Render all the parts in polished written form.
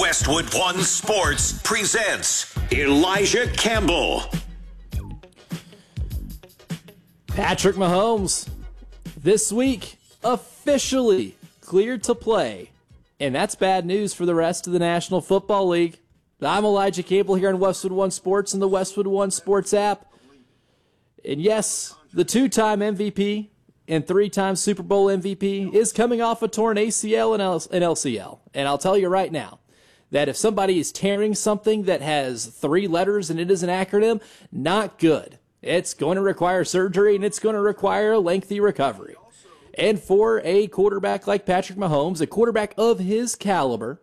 Westwood One Sports presents Elijah Campbell. Patrick Mahomes, this week, officially cleared to play. And that's bad news for the rest of the National Football League. I'm Elijah Campbell here on Westwood One Sports and the Westwood One Sports app. And yes, the two-time MVP and three-time Super Bowl MVP is coming off a torn ACL and LCL. And I'll tell you right now that if somebody is tearing something that has three letters and it is an acronym, not good. It's going to require surgery and it's going to require a lengthy recovery. And for a quarterback like Patrick Mahomes, a quarterback of his caliber,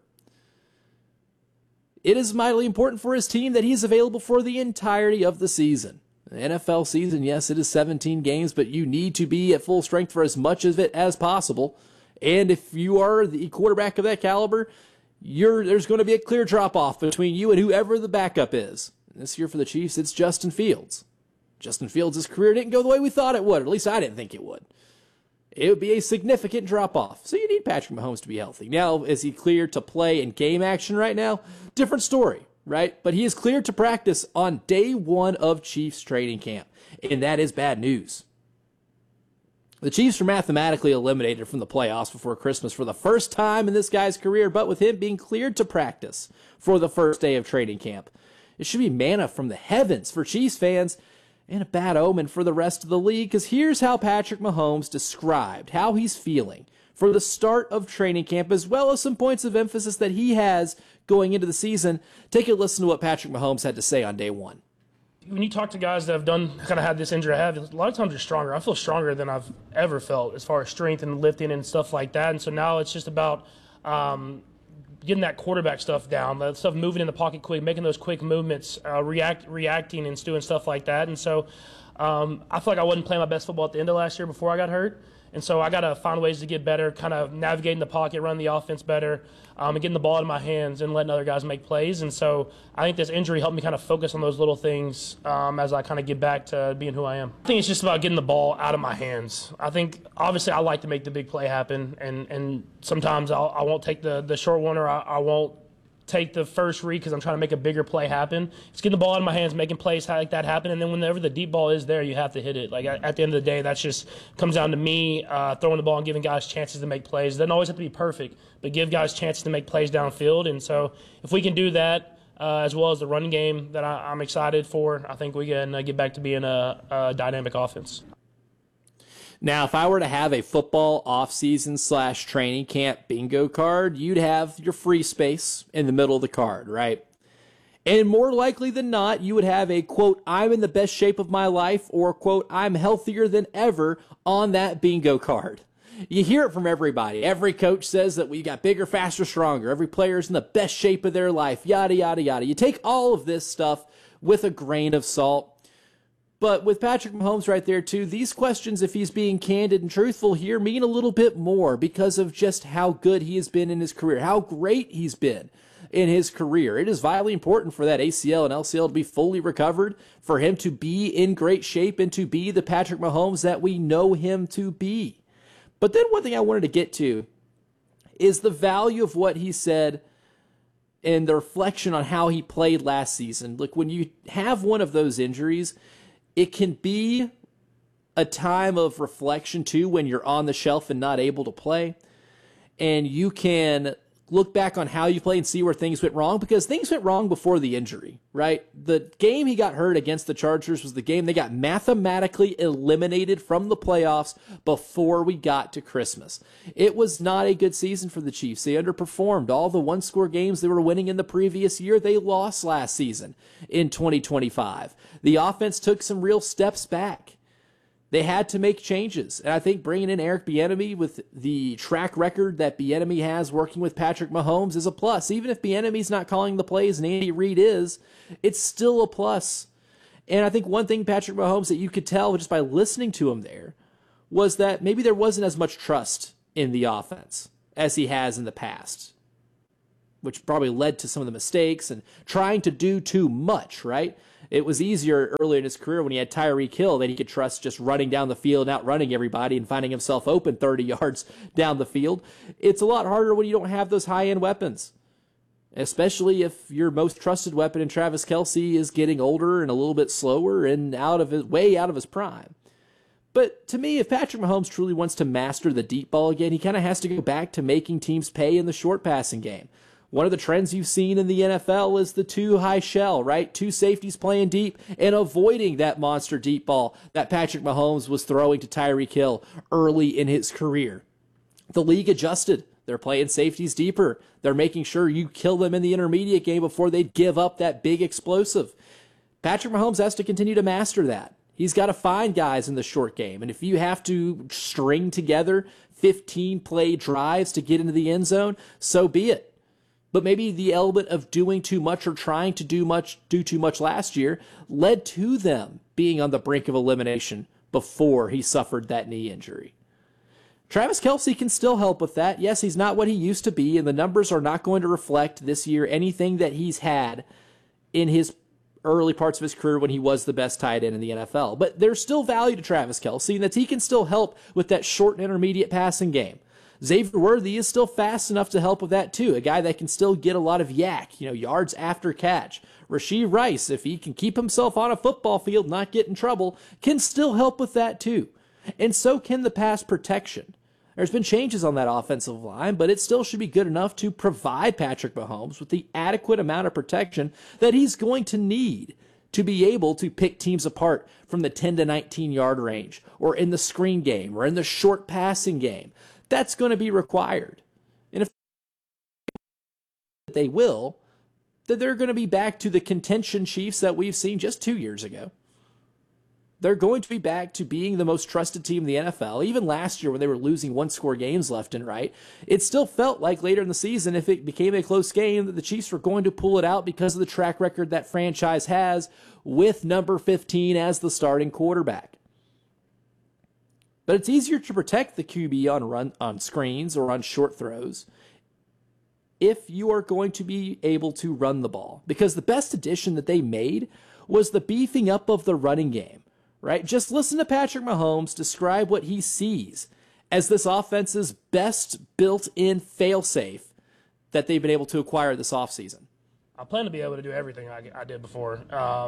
it is mightily important for his team that he's available for the entirety of the season. The NFL season, yes, it is 17 games, but you need to be at full strength for as much of it as possible. And if you are the quarterback of that caliber, there's going to be a clear drop-off between you and whoever the backup is. And this year for the Chiefs, it's Justin Fields. Justin Fields' career didn't go the way we thought it would, or at least I didn't think it would. It would be a significant drop-off. So you need Patrick Mahomes to be healthy. Now, is he cleared to play in game action right now? Different story, right? But he is cleared to practice on day one of Chiefs training camp, and that is bad news. The Chiefs were mathematically eliminated from the playoffs before Christmas for the first time in this guy's career, but with him being cleared to practice for the first day of training camp, it should be manna from the heavens for Chiefs fans and a bad omen for the rest of the league, because here's how Patrick Mahomes described how he's feeling for the start of training camp, as well as some points of emphasis that he has going into the season. Take a listen to what Patrick Mahomes had to say on day one. When you talk to guys that have kind of had this injury I have, a lot of times you're stronger. I feel stronger than I've ever felt as far as strength and lifting and stuff like that. And so now it's just about getting that quarterback stuff down, that stuff moving in the pocket quick, making those quick movements, reacting and doing stuff like that. And so I feel like I wasn't playing my best football at the end of last year before I got hurt. And so I got to find ways to get better, kind of navigating the pocket, running the offense better, and getting the ball in my hands and letting other guys make plays. And so I think this injury helped me kind of focus on those little things as I kind of get back to being who I am. I think it's just about getting the ball out of my hands. I think, obviously, I like to make the big play happen, and sometimes I won't take the short one, or I won't take the first read because I'm trying to make a bigger play happen. It's getting the ball in my hands, making plays like that happen, and then whenever the deep ball is there, you have to hit it. Like at the end of the day, that's just comes down to me throwing the ball and giving guys chances to make plays. It doesn't always have to be perfect, but give guys chances to make plays downfield. And so if we can do that, as well as the running game that I'm excited for, I think we can get back to being a dynamic offense. Now, if I were to have a football offseason / training camp bingo card, you'd have your free space in the middle of the card, right? And more likely than not, you would have a, quote, I'm in the best shape of my life, or, quote, I'm healthier than ever on that bingo card. You hear it from everybody. Every coach says that we got bigger, faster, stronger. Every player's in the best shape of their life, yada, yada, yada. You take all of this stuff with a grain of salt. But with Patrick Mahomes right there, too, these questions, if he's being candid and truthful here, mean a little bit more because of just how good he has been in his career, how great he's been in his career. It is vitally important for that ACL and LCL to be fully recovered, for him to be in great shape and to be the Patrick Mahomes that we know him to be. But then one thing I wanted to get to is the value of what he said and the reflection on how he played last season. Look, when you have one of those injuries, it can be a time of reflection, too, when you're on the shelf and not able to play. And you can look back on how you play and see where things went wrong, because things went wrong before the injury, right? The game he got hurt against the Chargers was the game they got mathematically eliminated from the playoffs before we got to Christmas. It was not a good season for the Chiefs. They underperformed. All the one-score games they were winning in the previous year, they lost last season in 2025. The offense took some real steps back. They had to make changes. And I think bringing in Eric Bieniemy with the track record that Bieniemy has working with Patrick Mahomes is a plus. Even if Bieniemy's not calling the plays and Andy Reid is, it's still a plus. And I think one thing Patrick Mahomes that you could tell just by listening to him there was that maybe there wasn't as much trust in the offense as he has in the past, which probably led to some of the mistakes and trying to do too much, right? It was easier earlier in his career when he had Tyreek Hill that he could trust just running down the field and outrunning everybody and finding himself open 30 yards down the field. It's a lot harder when you don't have those high-end weapons. especially if your most trusted weapon in Travis Kelce is getting older and a little bit slower and way out of his prime. But to me, if Patrick Mahomes truly wants to master the deep ball again, he kind of has to go back to making teams pay in the short passing game. One of the trends you've seen in the NFL is the two high shell, right? Two safeties playing deep and avoiding that monster deep ball that Patrick Mahomes was throwing to Tyreek Hill early in his career. The league adjusted. They're playing safeties deeper. They're making sure you kill them in the intermediate game before they give up that big explosive. Patrick Mahomes has to continue to master that. He's got to find guys in the short game. And if you have to string together 15-play drives to get into the end zone, so be it. But maybe the element of doing too much or trying to do too much last year led to them being on the brink of elimination before he suffered that knee injury. Travis Kelce can still help with that. Yes, he's not what he used to be, and the numbers are not going to reflect this year anything that he's had in his early parts of his career when he was the best tight end in the NFL. But there's still value to Travis Kelce in that he can still help with that short and intermediate passing game. Xavier Worthy is still fast enough to help with that too, a guy that can still get a lot of yards after catch. Rashee Rice, if he can keep himself on a football field, not get in trouble, can still help with that too. And so can the pass protection. There's been changes on that offensive line, but it still should be good enough to provide Patrick Mahomes with the adequate amount of protection that he's going to need to be able to pick teams apart from the 10 to 19 yard range, or in the screen game, or in the short passing game. That's going to be required. And if they will, then they're going to be back to the contention Chiefs that we've seen just 2 years ago. They're going to be back to being the most trusted team in the NFL. Even last year when they were losing one-score games left and right, it still felt like later in the season, if it became a close game, that the Chiefs were going to pull it out because of the track record that franchise has with number 15 as the starting quarterback. But it's easier to protect the QB on screens or on short throws if you are going to be able to run the ball. Because the best addition that they made was the beefing up of the running game. Right? Just listen to Patrick Mahomes describe what he sees as this offense's best built-in fail-safe that they've been able to acquire this offseason. I plan to be able to do everything I did before.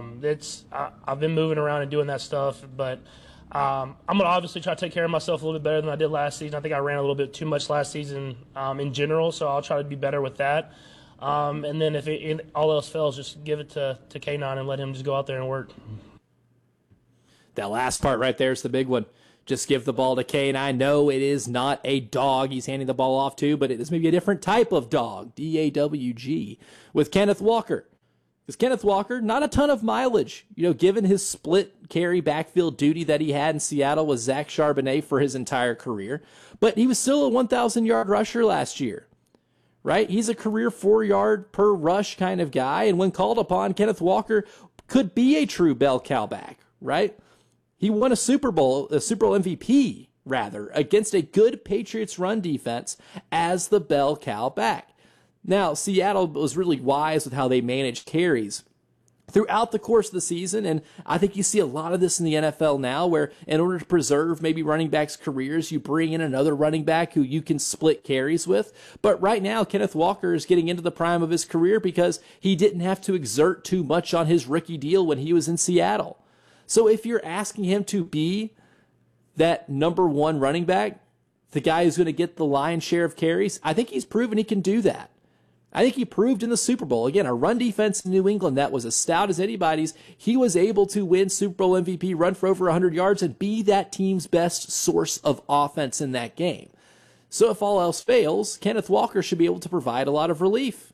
I've been moving around and doing that stuff, but I'm going to obviously try to take care of myself a little bit better than I did last season. I think I ran a little bit too much last season in general, so I'll try to be better with that. And then if all else fails, just give it to K9 and let him just go out there and work. That last part right there is the big one. Just give the ball to K, and I know it is not a dog he's handing the ball off to, but it is maybe a different type of dog, D-A-W-G, with Kenneth Walker. Because Kenneth Walker, not a ton of mileage, given his split carry backfield duty that he had in Seattle with Zach Charbonnet for his entire career, but he was still a 1,000-yard rusher last year. Right? He's a career 4-yard per rush kind of guy, and when called upon, Kenneth Walker could be a true bell cow back, right? He won a Super Bowl MVP, against a good Patriots run defense as the bell cow back. Now, Seattle was really wise with how they managed carries throughout the course of the season, and I think you see a lot of this in the NFL now, where in order to preserve maybe running backs' careers, you bring in another running back who you can split carries with. But right now, Kenneth Walker is getting into the prime of his career because he didn't have to exert too much on his rookie deal when he was in Seattle. So if you're asking him to be that number one running back, the guy who's going to get the lion's share of carries, I think he's proven he can do that. I think he proved in the Super Bowl. Again, a run defense in New England that was as stout as anybody's. He was able to win Super Bowl MVP, run for over 100 yards, and be that team's best source of offense in that game. So if all else fails, Kenneth Walker should be able to provide a lot of relief.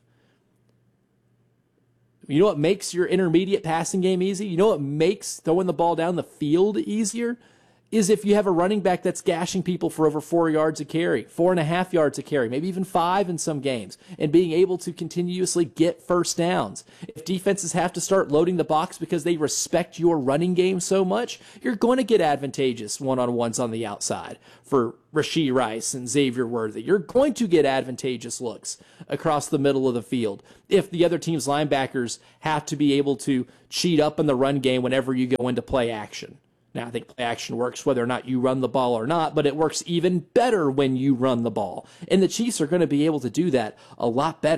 You know what makes your intermediate passing game easy? You know what makes throwing the ball down the field easier? Is if you have a running back that's gashing people for over 4 yards a carry, 4.5 yards a carry, maybe even 5 in some games, and being able to continuously get first downs. If defenses have to start loading the box because they respect your running game so much, you're going to get advantageous one-on-ones on the outside for Rashee Rice and Xavier Worthy. You're going to get advantageous looks across the middle of the field if the other team's linebackers have to be able to cheat up in the run game whenever you go into play action. Now, I think play action works whether or not you run the ball or not, but it works even better when you run the ball. And the Chiefs are going to be able to do that a lot better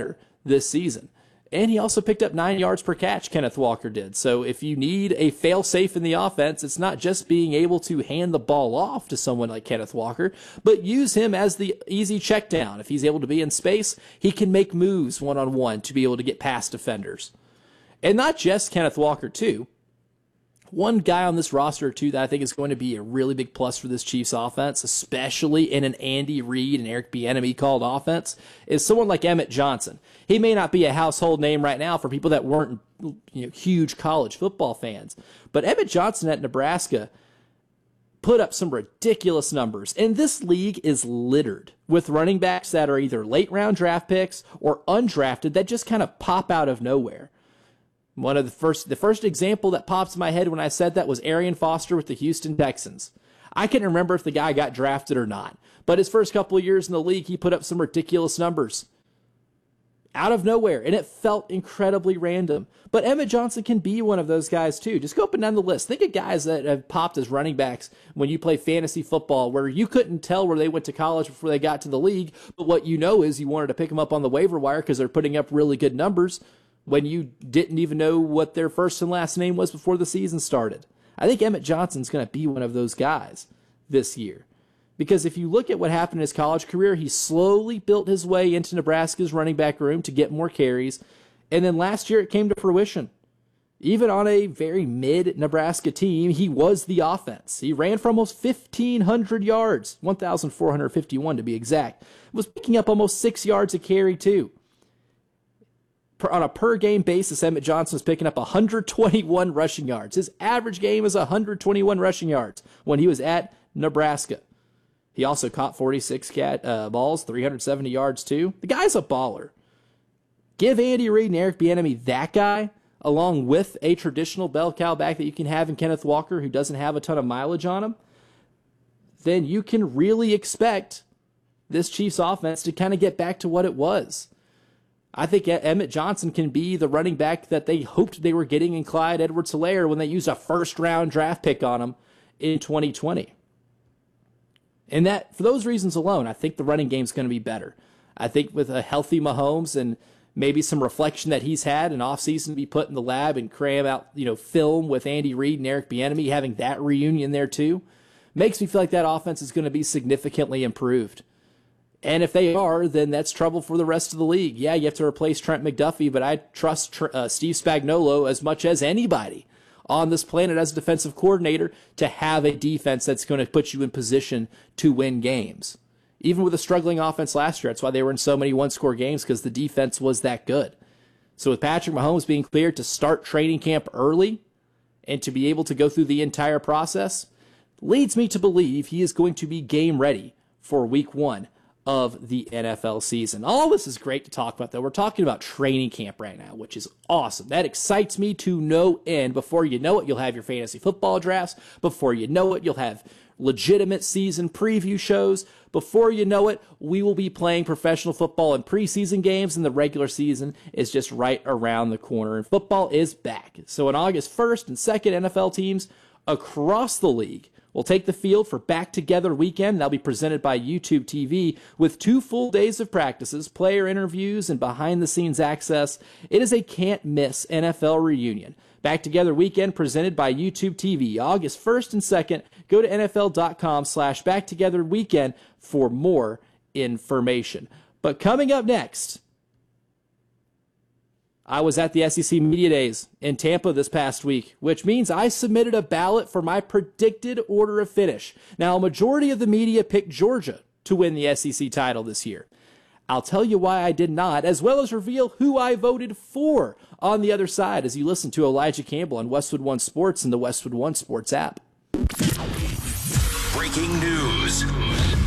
this season. And he also picked up 9 yards per catch, Kenneth Walker did. So if you need a fail-safe in the offense, it's not just being able to hand the ball off to someone like Kenneth Walker, but use him as the easy check down. If he's able to be in space, he can make moves one-on-one to be able to get past defenders. And not just Kenneth Walker, too. One guy on this roster, too, that I think is going to be a really big plus for this Chiefs offense, especially in an Andy Reid and Eric Bieniemy called offense, is someone like Emmett Johnson. He may not be a household name right now for people that weren't huge college football fans, but Emmett Johnson at Nebraska put up some ridiculous numbers. And this league is littered with running backs that are either late-round draft picks or undrafted that just kind of pop out of nowhere. One of the first example that pops in my head when I said that was Arian Foster with the Houston Texans. I can't remember if the guy got drafted or not, but his first couple of years in the league, he put up some ridiculous numbers out of nowhere, and it felt incredibly random. But Emmett Johnson can be one of those guys too. Just go up and down the list. Think of guys that have popped as running backs when you play fantasy football, where you couldn't tell where they went to college before they got to the league, but what you know is you wanted to pick them up on the waiver wire because they're putting up really good numbers when you didn't even know what their first and last name was before the season started. I think Emmett Johnson's going to be one of those guys this year. Because if you look at what happened in his college career, he slowly built his way into Nebraska's running back room to get more carries. And then last year it came to fruition. Even on a very mid-Nebraska team, he was the offense. He ran for almost 1,500 yards, 1,451 to be exact. Was picking up almost 6 yards a carry too. On a per-game basis, Emmett Johnson was picking up 121 rushing yards. His average game is 121 rushing yards when he was at Nebraska. He also caught 46 balls, 370 yards too. The guy's a baller. Give Andy Reid and Eric Bieniemy that guy, along with a traditional bell cow back that you can have in Kenneth Walker, who doesn't have a ton of mileage on him, then you can really expect this Chiefs offense to kind of get back to what it was. I think Emmett Johnson can be the running back that they hoped they were getting in Clyde Edwards-Helaire when they used a first-round draft pick on him in 2020. And that, for those reasons alone, I think the running game's going to be better. I think with a healthy Mahomes and maybe some reflection that he's had an offseason to be put in the lab and cram out, film with Andy Reid and Eric Bieniemy, having that reunion there too, makes me feel like that offense is going to be significantly improved. And if they are, then that's trouble for the rest of the league. Yeah, you have to replace Trent McDuffie, but I trust Steve Spagnuolo as much as anybody on this planet as a defensive coordinator to have a defense that's going to put you in position to win games. Even with a struggling offense last year, that's why they were in so many one-score games, because the defense was that good. So with Patrick Mahomes being cleared to start training camp early and to be able to go through the entire process, leads me to believe he is going to be game ready for week 1 of the NFL season. All this is great to talk about, though. We're talking about training camp right now, which is awesome. That excites me to no end. Before you know it, you'll have your fantasy football drafts. Before you know it, you'll have legitimate season preview shows. Before you know it, we will be playing professional football in preseason games, and the regular season is just right around the corner. And football is back. So on August 1st and 2nd, NFL teams across the league will take the field for Back Together Weekend. That'll be presented by YouTube TV with 2 full days of practices, player interviews, and behind-the-scenes access. It is a can't-miss NFL reunion. Back Together Weekend presented by YouTube TV, August 1st and 2nd. Go to NFL.com/BackTogetherWeekend for more information. But coming up next, I was at the SEC Media Days in Tampa this past week, which means I submitted a ballot for my predicted order of finish. Now, a majority of the media picked Georgia to win the SEC title this year. I'll tell you why I did not, as well as reveal who I voted for on the other side as you listen to Elijah Campbell on Westwood One Sports and the Westwood One Sports app. Breaking news.